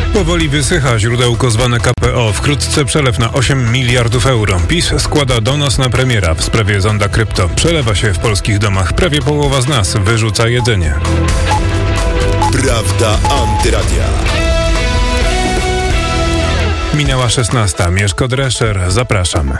Powoli wysycha źródełko zwane KPO. Wkrótce przelew na 8 miliardów euro. PiS składa donos na premiera w sprawie zonda krypto. Przelewa się w polskich domach. Prawie połowa z nas wyrzuca jedzenie. Prawda Antyradia. Minęła 16. Mieszko Drescher. Zapraszam.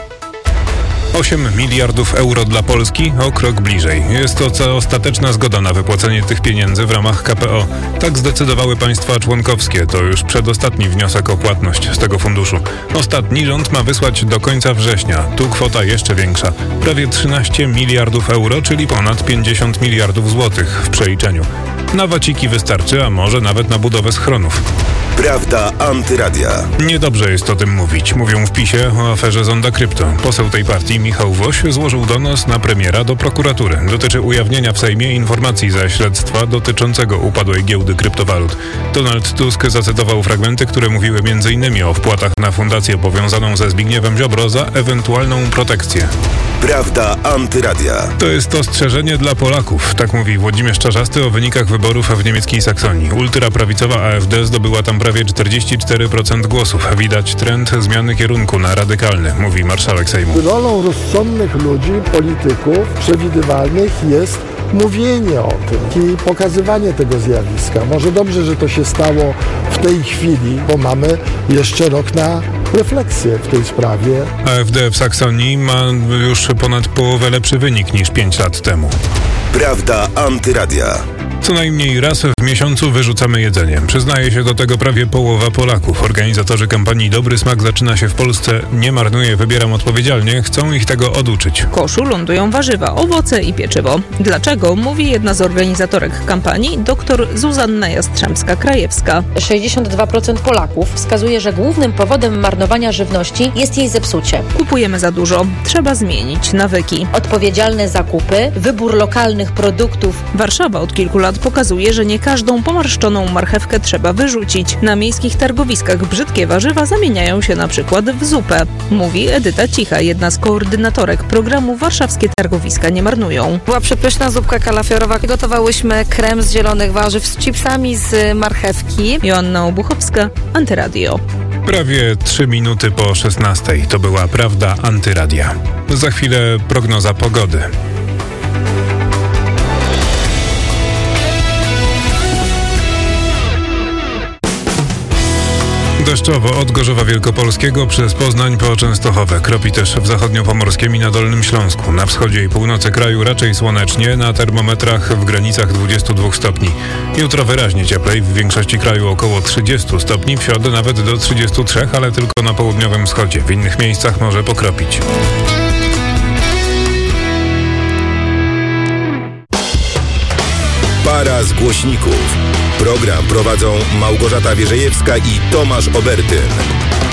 8 miliardów euro dla Polski, o krok bliżej. Jest to ostateczna zgoda na wypłacenie tych pieniędzy w ramach KPO. Tak zdecydowały państwa członkowskie. To już przedostatni wniosek o płatność z tego funduszu. Ostatni rząd ma wysłać do końca września. Tu kwota jeszcze większa. Prawie 13 miliardów euro, czyli ponad 50 miliardów złotych w przeliczeniu. Na waciki wystarczy, a może nawet na budowę schronów. Prawda Antyradia. Niedobrze jest o tym mówić. Mówią w PiS-ie o aferze zonda krypto. Poseł tej partii Michał Woś złożył donos na premiera do prokuratury. Dotyczy ujawnienia w Sejmie informacji ze śledztwa dotyczącego upadłej giełdy kryptowalut. Donald Tusk zacytował fragmenty, które mówiły m.in. o wpłatach na fundację powiązaną ze Zbigniewem Ziobro za ewentualną protekcję. Prawda Antyradia. To jest ostrzeżenie dla Polaków. Tak mówi Włodzimierz Czarzasty o wynikach wyborów w niemieckiej Saksonii. Ultraprawicowa AfD zdobyła tam prawie 44% głosów. Widać trend zmiany kierunku na radykalny, mówi marszałek Sejmu. Rolą rozsądnych ludzi, polityków przewidywalnych jest mówienie o tym i pokazywanie tego zjawiska. Może dobrze, że to się stało w tej chwili, bo mamy jeszcze rok na refleksję w tej sprawie. AfD w Saksonii ma już ponad połowę lepszy wynik niż 5 lat temu. Prawda Antyradia. Co najmniej raz w miesiącu wyrzucamy jedzenie. Przyznaje się do tego prawie połowa Polaków. Organizatorzy kampanii Dobry Smak zaczyna się w Polsce. Nie marnuję, wybieram odpowiedzialnie. Chcą ich tego oduczyć. W koszu lądują warzywa, owoce i pieczywo. Dlaczego? Mówi jedna z organizatorek kampanii, dr Zuzanna Jastrzębska-Krajewska. 62% Polaków wskazuje, że głównym powodem marnowania żywności jest jej zepsucie. Kupujemy za dużo. Trzeba zmienić nawyki. Odpowiedzialne zakupy, wybór lokalnych produktów. Warszawa od kilku lat pokazuje, że nie każdą pomarszczoną marchewkę trzeba wyrzucić. Na miejskich targowiskach brzydkie warzywa zamieniają się na przykład w zupę. Mówi Edyta Cicha, jedna z koordynatorek programu Warszawskie Targowiska nie marnują. Była przepyszna zupka kalafiorowa. Gotowałyśmy krem z zielonych warzyw z chipsami z marchewki. Joanna Obuchowska, Antyradio. Prawie 3 minuty po 16. To była Prawda Antyradia. Za chwilę prognoza pogody. Deszczowo od Gorzowa Wielkopolskiego przez Poznań po Częstochowę. Kropi też w zachodniopomorskim i na Dolnym Śląsku. Na wschodzie i północy kraju raczej słonecznie, na termometrach w granicach 22 stopni. Jutro wyraźnie cieplej, w większości kraju około 30 stopni, w środę nawet do 33, ale tylko na południowym wschodzie. W innych miejscach może pokropić. Para z głośników. Program prowadzą Małgorzata Wierzejewska i Tomasz Obertyn.